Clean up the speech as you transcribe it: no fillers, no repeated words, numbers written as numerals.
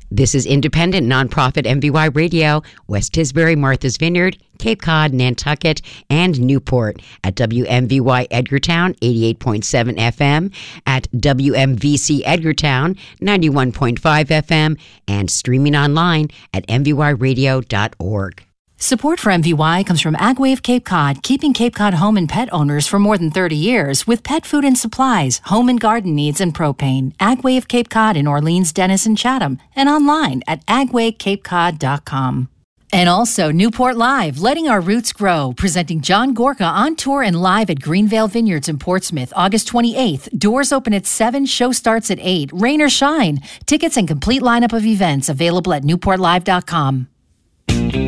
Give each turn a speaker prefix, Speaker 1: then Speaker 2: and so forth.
Speaker 1: This is independent nonprofit MVY Radio, West Tisbury, Martha's Vineyard, Cape Cod, Nantucket, and Newport at WMVY Edgartown 88.7 FM, at WMVC Edgartown 91.5 FM, and streaming online at mvyradio.org.
Speaker 2: Support for MVY comes from AgWave Cape Cod, keeping Cape Cod home and pet owners for more than 30 years with pet food and supplies, home and garden needs, and propane. AgWave Cape Cod in Orleans, Dennis, and Chatham, and online at agwavecapecod.com. And also Newport Live, letting our roots grow, presenting John Gorka on tour and live at Greenvale Vineyards in Portsmouth, August 28th. Doors open at 7, show starts at 8, rain or shine. Tickets and complete lineup of events available at newportlive.com.